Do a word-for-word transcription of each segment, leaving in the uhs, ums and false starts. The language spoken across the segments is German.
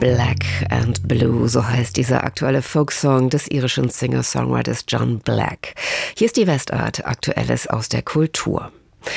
Black and Blue, so heißt dieser aktuelle Folksong des irischen Singer-Songwriters John Black. Hier ist die Westart, Aktuelles aus der Kultur.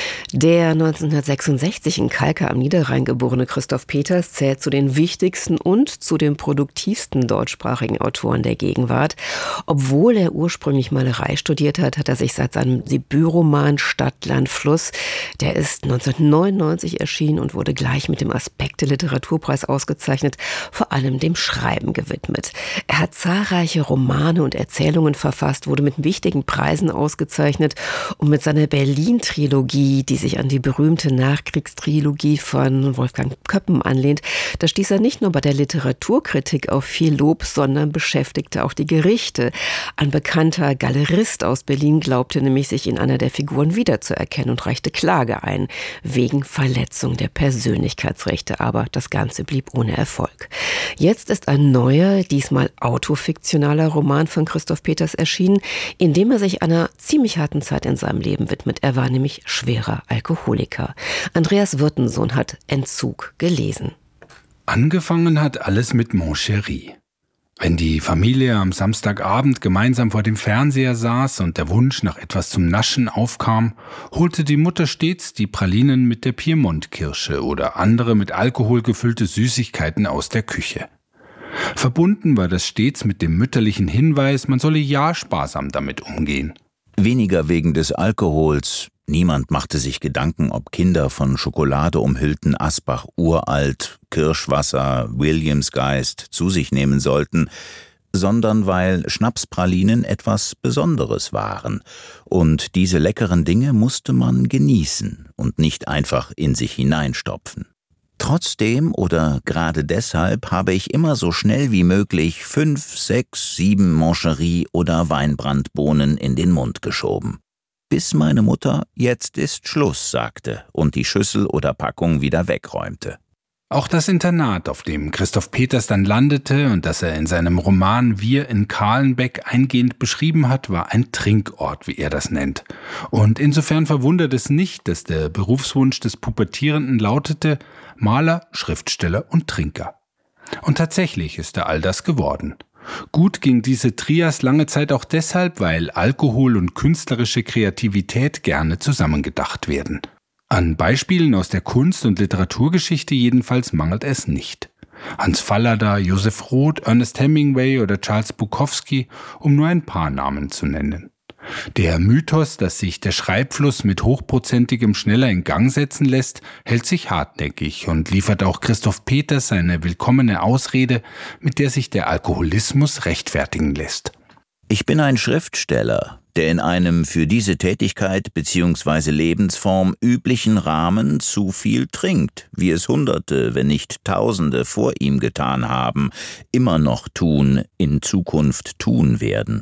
Der neunzehnhundertsechsundsechzig in Kalkar am Niederrhein geborene Christoph Peters zählt zu den wichtigsten und zu den produktivsten deutschsprachigen Autoren der Gegenwart. Obwohl er ursprünglich Malerei studiert hat, hat er sich seit seinem Debütroman Stadt, Land, Fluss, der ist neunzehnhundertneunundneunzig erschienen und wurde gleich mit dem Aspekte-Literaturpreis ausgezeichnet, vor allem dem Schreiben gewidmet. Er hat zahlreiche Romane und Erzählungen verfasst, wurde mit wichtigen Preisen ausgezeichnet und mit seiner Berlin-Trilogie, die sich an die berühmte Nachkriegstrilogie von Wolfgang Köppen anlehnt, da stieß er nicht nur bei der Literaturkritik auf viel Lob, sondern beschäftigte auch die Gerichte. Ein bekannter Galerist aus Berlin glaubte nämlich, sich in einer der Figuren wiederzuerkennen und reichte Klage ein, wegen Verletzung der Persönlichkeitsrechte. Aber das Ganze blieb ohne Erfolg. Jetzt ist ein neuer, diesmal autofiktionaler Roman von Christoph Peters erschienen, in dem er sich einer ziemlich harten Zeit in seinem Leben widmet. Er war nämlich schwerer Alkoholiker. Andreas Wirtensohn hat Entzug gelesen. Angefangen hat alles mit Mon Chéri. Wenn die Familie am Samstagabend gemeinsam vor dem Fernseher saß und der Wunsch nach etwas zum Naschen aufkam, holte die Mutter stets die Pralinen mit der Piemont-Kirsche oder andere mit Alkohol gefüllte Süßigkeiten aus der Küche. Verbunden war das stets mit dem mütterlichen Hinweis, man solle ja sparsam damit umgehen. Weniger wegen des Alkohols. Niemand machte sich Gedanken, ob Kinder von Schokolade umhüllten Asbach Uralt, Kirschwasser, Williamsgeist zu sich nehmen sollten, sondern weil Schnapspralinen etwas Besonderes waren. Und diese leckeren Dinge musste man genießen und nicht einfach in sich hineinstopfen. Trotzdem oder gerade deshalb habe ich immer so schnell wie möglich fünf, sechs, sieben Mon Chéri oder Weinbrandbohnen in den Mund geschoben. Bis meine Mutter „Jetzt ist Schluss" sagte und die Schüssel oder Packung wieder wegräumte. Auch das Internat, auf dem Christoph Peters dann landete und das er in seinem Roman Wir in Kahlenbeck eingehend beschrieben hat, war ein Trinkort, wie er das nennt. Und insofern verwundert es nicht, dass der Berufswunsch des Pubertierenden lautete: Maler, Schriftsteller und Trinker. Und tatsächlich ist er all das geworden. Gut ging diese Trias lange Zeit auch deshalb, weil Alkohol und künstlerische Kreativität gerne zusammengedacht werden. An Beispielen aus der Kunst- und Literaturgeschichte jedenfalls mangelt es nicht. Hans Fallada, Joseph Roth, Ernest Hemingway oder Charles Bukowski, um nur ein paar Namen zu nennen. Der Mythos, dass sich der Schreibfluss mit Hochprozentigem schneller in Gang setzen lässt, hält sich hartnäckig und liefert auch Christoph Peters eine willkommene Ausrede, mit der sich der Alkoholismus rechtfertigen lässt. Ich bin ein Schriftsteller, der in einem für diese Tätigkeit bzw. Lebensform üblichen Rahmen zu viel trinkt, wie es Hunderte, wenn nicht Tausende vor ihm getan haben, immer noch tun, in Zukunft tun werden.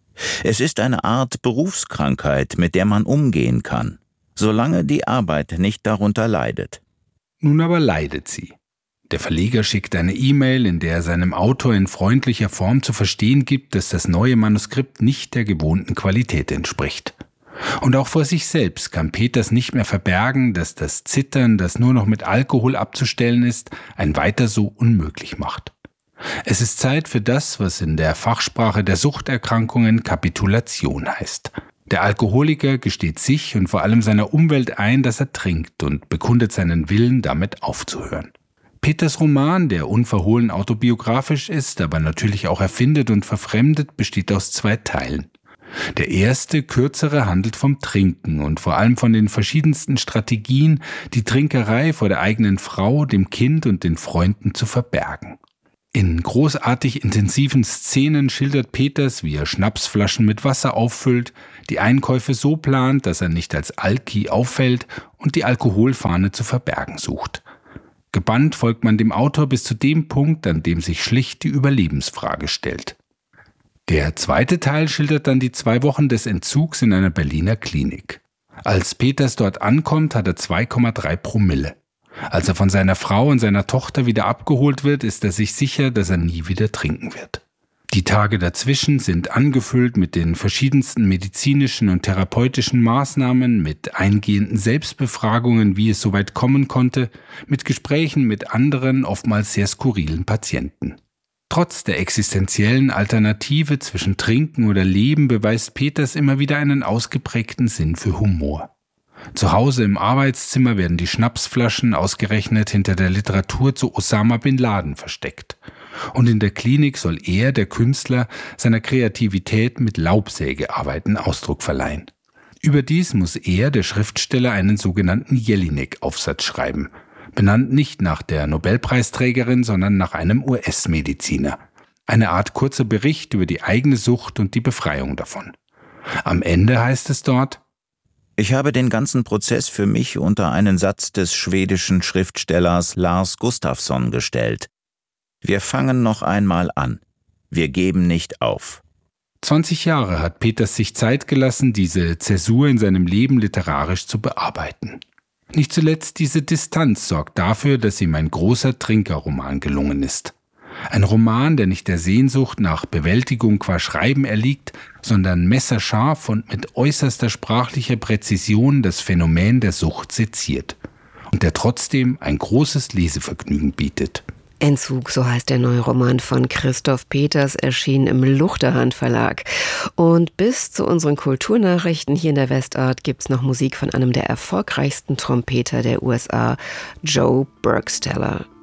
Es ist eine Art Berufskrankheit, mit der man umgehen kann, solange die Arbeit nicht darunter leidet. Nun aber leidet sie. Der Verleger schickt eine E-Mail, in der er seinem Autor in freundlicher Form zu verstehen gibt, dass das neue Manuskript nicht der gewohnten Qualität entspricht. Und auch vor sich selbst kann Peters nicht mehr verbergen, dass das Zittern, das nur noch mit Alkohol abzustellen ist, ein Weiter so unmöglich macht. Es ist Zeit für das, was in der Fachsprache der Suchterkrankungen Kapitulation heißt. Der Alkoholiker gesteht sich und vor allem seiner Umwelt ein, dass er trinkt und bekundet seinen Willen, damit aufzuhören. Peters Roman, der unverhohlen autobiografisch ist, aber natürlich auch erfindet und verfremdet, besteht aus zwei Teilen. Der erste, kürzere, handelt vom Trinken und vor allem von den verschiedensten Strategien, die Trinkerei vor der eigenen Frau, dem Kind und den Freunden zu verbergen. In großartig intensiven Szenen schildert Peters, wie er Schnapsflaschen mit Wasser auffüllt, die Einkäufe so plant, dass er nicht als Alki auffällt und die Alkoholfahne zu verbergen sucht. Gebannt folgt man dem Autor bis zu dem Punkt, an dem sich schlicht die Überlebensfrage stellt. Der zweite Teil schildert dann die zwei Wochen des Entzugs in einer Berliner Klinik. Als Peters dort ankommt, hat er zwei Komma drei Promille. Als er von seiner Frau und seiner Tochter wieder abgeholt wird, ist er sich sicher, dass er nie wieder trinken wird. Die Tage dazwischen sind angefüllt mit den verschiedensten medizinischen und therapeutischen Maßnahmen, mit eingehenden Selbstbefragungen, wie es soweit kommen konnte, mit Gesprächen mit anderen, oftmals sehr skurrilen Patienten. Trotz der existenziellen Alternative zwischen Trinken oder Leben beweist Peters immer wieder einen ausgeprägten Sinn für Humor. Zu Hause im Arbeitszimmer werden die Schnapsflaschen ausgerechnet hinter der Literatur zu Osama bin Laden versteckt. Und in der Klinik soll er, der Künstler, seiner Kreativität mit Laubsägearbeiten Ausdruck verleihen. Überdies muss er, der Schriftsteller, einen sogenannten Jelinek-Aufsatz schreiben. Benannt nicht nach der Nobelpreisträgerin, sondern nach einem U S-Mediziner. Eine Art kurzer Bericht über die eigene Sucht und die Befreiung davon. Am Ende heißt es dort: Ich habe den ganzen Prozess für mich unter einen Satz des schwedischen Schriftstellers Lars Gustafsson gestellt. Wir fangen noch einmal an. Wir geben nicht auf. zwanzig Jahre hat Peters sich Zeit gelassen, diese Zäsur in seinem Leben literarisch zu bearbeiten. Nicht zuletzt diese Distanz sorgt dafür, dass ihm ein großer Trinkerroman gelungen ist. Ein Roman, der nicht der Sehnsucht nach Bewältigung qua Schreiben erliegt, sondern messerscharf und mit äußerster sprachlicher Präzision das Phänomen der Sucht seziert. Und der trotzdem ein großes Lesevergnügen bietet. Entzug, so heißt der neue Roman von Christoph Peters, erschien im Luchterhand Verlag. Und bis zu unseren Kulturnachrichten hier in der Westart gibt's noch Musik von einem der erfolgreichsten Trompeter der U S A, Joe Burgstaller.